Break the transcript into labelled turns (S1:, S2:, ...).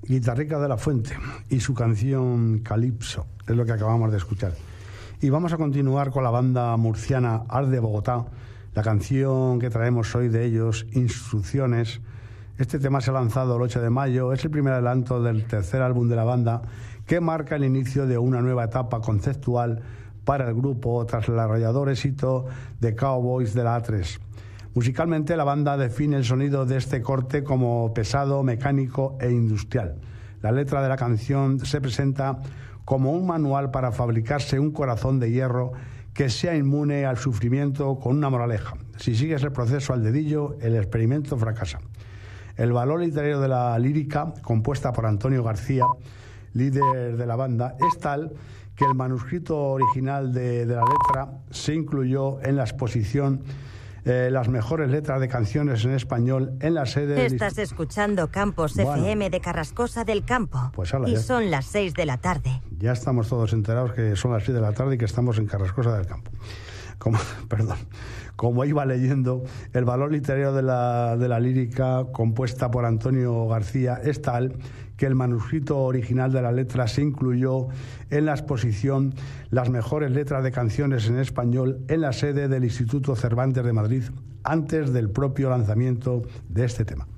S1: Guitarrica de la Fuente y su canción Calipso, es lo que acabamos de escuchar. Y vamos a continuar con la banda murciana Art de Bogotá. La canción que traemos hoy de ellos, Instrucciones. Este tema se ha lanzado el 8 de mayo, es el primer adelanto del tercer álbum de la banda, que marca el inicio de una nueva etapa conceptual para el grupo tras el arrollador éxito de Cowboys de la A3. Musicalmente, la banda define el sonido de este corte como pesado, mecánico e industrial. La letra de la canción se presenta como un manual para fabricarse un corazón de hierro que sea inmune al sufrimiento, con una moraleja: si sigues el proceso al dedillo, el experimento fracasa. El valor literario de la lírica, compuesta por Antonio García, líder de la banda, es tal que el manuscrito original de la letra se incluyó en la exposición Las mejores letras de canciones en español en la sede...
S2: Estás escuchando Campos FM de Carrascosa del Campo.
S1: Pues ala,
S2: y
S1: ya.
S2: Son las 6 de la tarde.
S1: Ya estamos todos enterados que son las 6 de la tarde y que estamos en Carrascosa del Campo. Como iba leyendo, el valor literario de la lírica compuesta por Antonio García es tal que el manuscrito original de la letra se incluyó en la exposición Las mejores letras de canciones en español en la sede del Instituto Cervantes de Madrid, antes del propio lanzamiento de este tema.